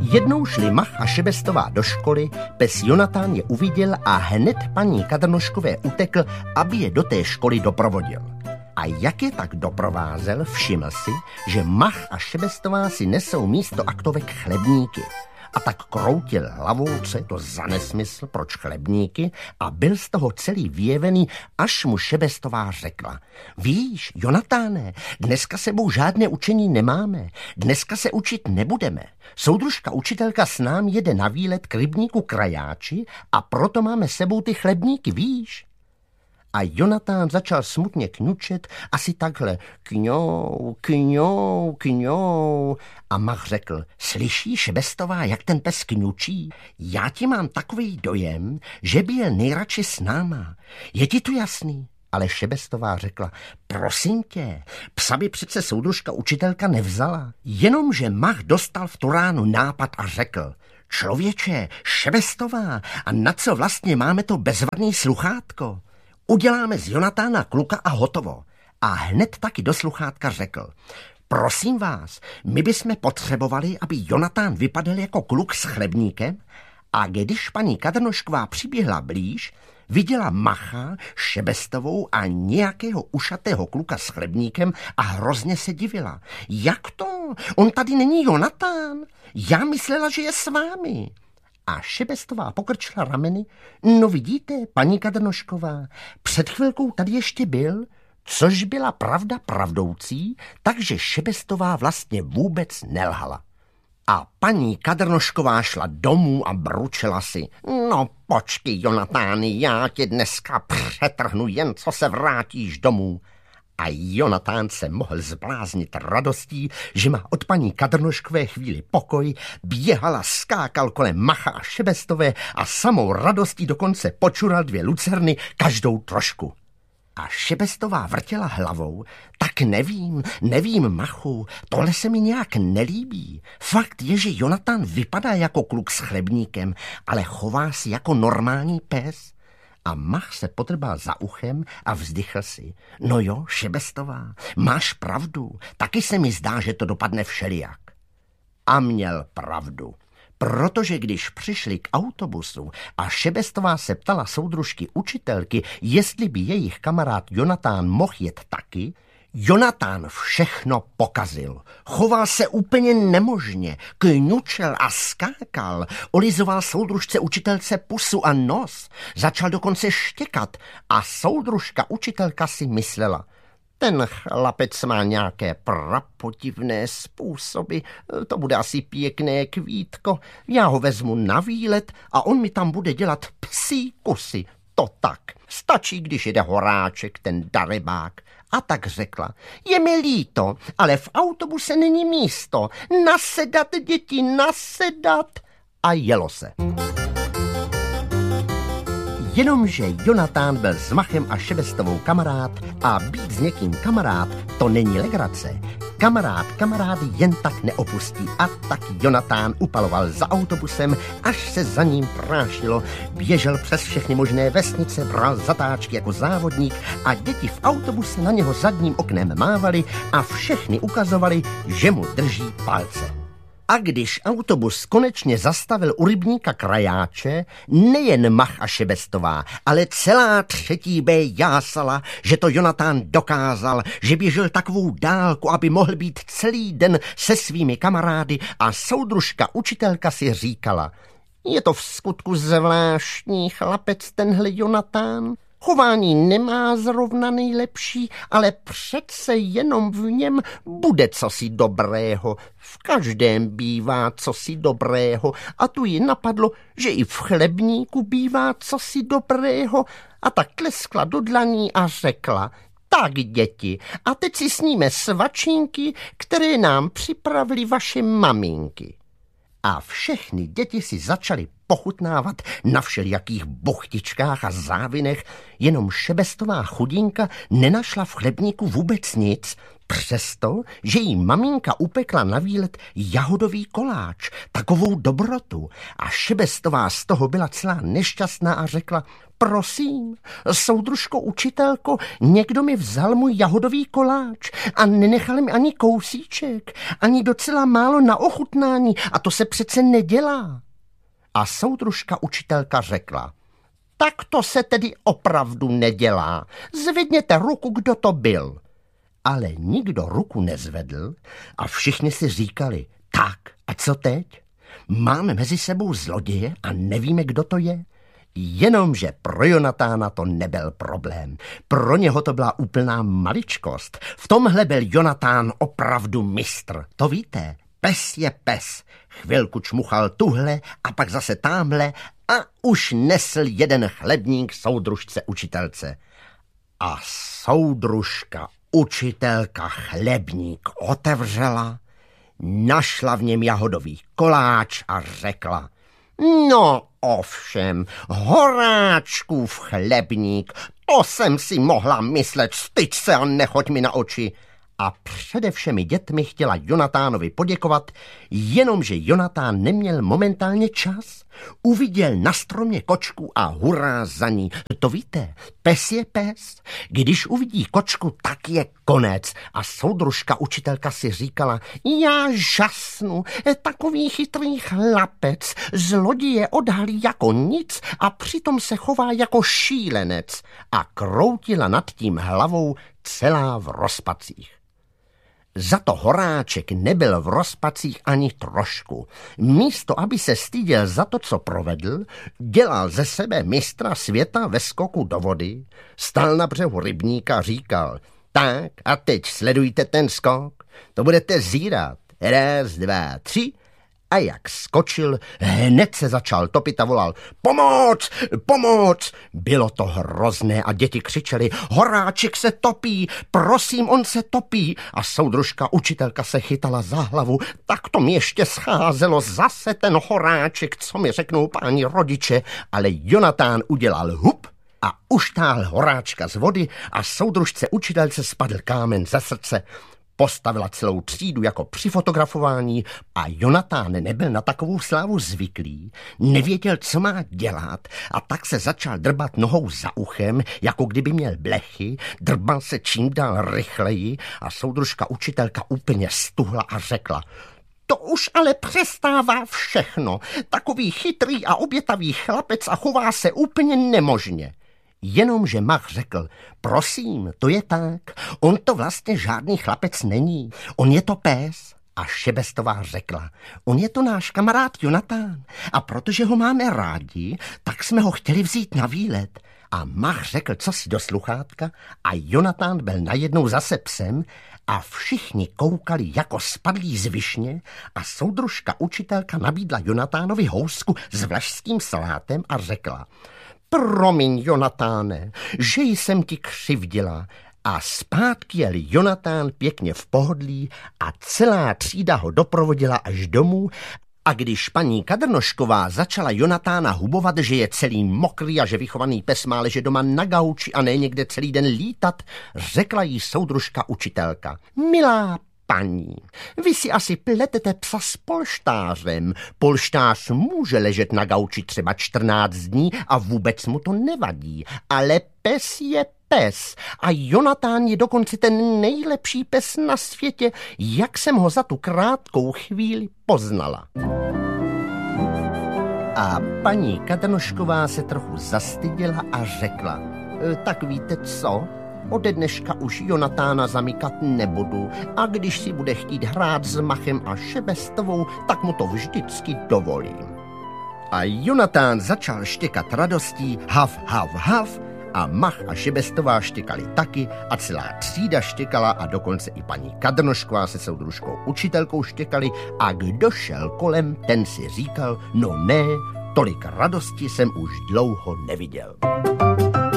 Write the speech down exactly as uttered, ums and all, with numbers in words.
Jednou šli Mach a Šebestová do školy, pes Jonatán je uviděl a hned paní Kadrnoškové utekl, aby je do té školy doprovodil. A jak je tak doprovázel, všiml si, že Mach a Šebestová si nesou místo aktovek chlebníky. A tak kroutil hlavou, co je to za nesmysl, proč chlebníky, a byl z toho celý vyjevený, až mu Šebestová řekla: víš, Jonatáne, dneska sebou žádné učení nemáme, dneska se učit nebudeme. Soudružka učitelka s námi jede na výlet k rybníku Krajáči a proto máme sebou ty chlebníky, víš? A Jonatán začal smutně kňučet, asi takhle: kňou, kňou, kňou. A Mach řekl: slyšíš, Šebestová, jak ten pes kňučí? Já ti mám takový dojem, že by jel nejradši s náma. Je ti to jasný? Ale Šebestová řekla: prosím tě, psa by přece soudružka učitelka nevzala. Jenomže Mach dostal v tu ránu nápad a řekl: člověče, Šebestová, a na co vlastně máme to bezvadný sluchátko? Uděláme z Jonatána kluka a hotovo. A hned taky do sluchátka řekl: prosím vás, my bychom potřebovali, aby Jonatán vypadal jako kluk s chlebníkem, a když paní Kadrnošková přiběhla blíž, viděla Macha, Šebestovou a nějakého ušatého kluka s chlebníkem a hrozně se divila. Jak to? On tady není Jonatán? Já myslela, že je s vámi. A Šebestová pokrčila rameny: no vidíte, paní Kadrnošková, před chvilkou tady ještě byl, což byla pravda pravdoucí, takže Šebestová vlastně vůbec nelhala. A paní Kadrnošková šla domů a bručela si: no počkej, Jonatány, já tě dneska přetrhnu, jen co se vrátíš domů. A Jonatán se mohl zbláznit radostí, že má od paní Kadrnoškové chvíli pokoj, běhal a skákal kolem Macha a Šebestové a samou radostí dokonce počural dvě lucerny, každou trošku. A Šebestová vrtěla hlavou: tak nevím, nevím, Machu, tohle se mi nějak nelíbí. Fakt je, že Jonatán vypadá jako kluk s chlebníkem, ale chová si jako normální pes. A Mach se potrbal za uchem a vzdychl si: no jo, Šebestová, máš pravdu, taky se mi zdá, že to dopadne všelijak. A měl pravdu, protože když přišli k autobusu a Šebestová se ptala soudružky učitelky, jestli by jejich kamarád Jonatán mohl jet taky, Jonatán všechno pokazil. Choval se úplně nemožně, kňučel a skákal, olizoval soudružce učitelce pusu a nos, začal dokonce štěkat a soudružka učitelka si myslela: ten chlapec má nějaké prapodivné způsoby, to bude asi pěkné kvítko, já ho vezmu na výlet a on mi tam bude dělat psí kusy, to tak. Stačí, když jede Horáček, ten darebák. A tak řekla: je mi líto, ale v autobuse není místo. Nasedat, děti, nasedat. A jelo se. Jenomže Jonatán byl s Machem a Šebestovou kamarád a být s někým kamarád, to není legrace. Kamarád kamarády jen tak neopustí a tak Jonatán upaloval za autobusem, až se za ním prášilo, běžel přes všechny možné vesnice, bral zatáčky jako závodník a děti v autobuse na něho zadním oknem mávali a všechny ukazovali, že mu drží palce. A když autobus konečně zastavil u rybníka Krajáče, nejen Mach a Šebestová, ale celá třetí B jásala, že to Jonatán dokázal, že běžel takovou dálku, aby mohl být celý den se svými kamarády, a soudružka učitelka si říkala: je to v skutku zvláštní chlapec tenhle Jonatán. Chování nemá zrovna nejlepší, ale přece jenom v něm bude cosi dobrého. V každém bývá cosi dobrého a tu ji napadlo, že i v chlebníku bývá cosi dobrého, a tak tleskla do dlaní a řekla: tak, děti, a teď si sníme svačinky, které nám připravili vaše maminky. A všechny děti si začaly pochutnávat na všelijakých buchtičkách a závinech, jenom Šebestová chudinka nenašla v chlebníku vůbec nic, Přesto, že jí maminka upekla na výlet jahodový koláč, takovou dobrotu, a Šebestová z toho byla celá nešťastná a řekla: prosím, soudružko učitelko, někdo mi vzal můj jahodový koláč a nenechal mi ani kousíček, ani docela málo na ochutnání, a to se přece nedělá. A soudružka učitelka řekla: tak to se tedy opravdu nedělá. Zvedněte ruku, kdo to byl. Ale nikdo ruku nezvedl a všichni si říkali: tak, a co teď? Máme mezi sebou zloděje a nevíme, kdo to je? Jenomže pro Jonatána to nebyl problém. Pro něho to byla úplná maličkost. V tomhle byl Jonatán opravdu mistr. To víte, pes je pes. Chvilku čmuchal tuhle a pak zase támhle a už nesl jeden chlebník soudružce učitelce. A soudružka učitelka chlebník otevřela, našla v něm jahodový koláč a řekla: no ovšem, Horáčkův chlebník, to jsem si mohla myslet, styď se a nechoď mi na oči. A přede všemi dětmi chtěla Jonatánovi poděkovat, jenomže Jonatán neměl momentálně čas. Uviděl na stromě kočku a hurá za ní. To víte, pes je pes. Když uvidí kočku, tak je konec. A soudružka učitelka si říkala: já žasnu, takový chytrý chlapec, zloděje odhalí jako nic a přitom se chová jako šílenec. A kroutila nad tím hlavou celá v rozpacích. Za to Horáček nebyl v rozpacích ani trošku. Místo, aby se styděl za to, co provedl, dělal ze sebe mistra světa ve skoku do vody, stál na břehu rybníka a říkal: tak a teď sledujte ten skok, to budete zírat. Raz, dva, tři. A jak skočil, hned se začal topit a volal: pomoc, pomoc! Bylo to hrozné a děti křičeli: Horáček se topí, prosím, on se topí. A soudružka učitelka se chytala za hlavu: tak to mi ještě scházelo, zase ten Horáček, co mi řeknou páni rodiče. Ale Jonatán udělal hup a uštáhl Horáčka z vody a soudružce učitelce spadl kámen ze srdce. Postavila celou třídu jako při fotografování a Jonatán nebyl na takovou slávu zvyklý, nevěděl, co má dělat, a tak se začal drbat nohou za uchem, jako kdyby měl blechy, drbal se čím dál rychleji a soudružka učitelka úplně stuhla a řekla: to už ale přestává všechno, takový chytrý a obětavý chlapec a chová se úplně nemožně. Jenomže Mach řekl: prosím, to je tak, on to vlastně žádný chlapec není, on je to pes. A Šebestová řekla: on je to náš kamarád Jonatán a protože ho máme rádi, tak jsme ho chtěli vzít na výlet. A Mach řekl cosi do sluchátka a Jonatán byl najednou zase psem a všichni koukali jako spadlí z višně a soudružka učitelka nabídla Jonatánovi housku s vlašským salátem a řekla: promiň, Jonatáne, že jsem ti křivdila. A zpátky jel Jonatán pěkně v pohodlí a celá třída ho doprovodila až domů. A když paní Kadrnošková začala Jonatána hubovat, že je celý mokrý a že vychovaný pes má ležet doma na gauči a ne někde celý den lítat, řekla jí soudružka učitelka: milá paní, vy si asi pletete psa s polštářem. Polštář může ležet na gauči třeba čtrnáct dní a vůbec mu to nevadí, ale pes je pes a Jonatán je dokonce ten nejlepší pes na světě, jak jsem ho za tu krátkou chvíli poznala. A paní Kadrnošková se trochu zastyděla a řekla: tak víte co? Ode dneška už Jonatána zamykat nebudu a když si bude chtít hrát s Machem a Šebestovou, tak mu to vždycky dovolím. A Jonatán začal štěkat radostí hav, hav, hav a Mach a Šebestová štěkali taky a celá třída štěkala a dokonce i paní Kadrnošková se soudružkou učitelkou štěkali a kdo šel kolem, ten si říkal: no ne, tolik radosti jsem už dlouho neviděl.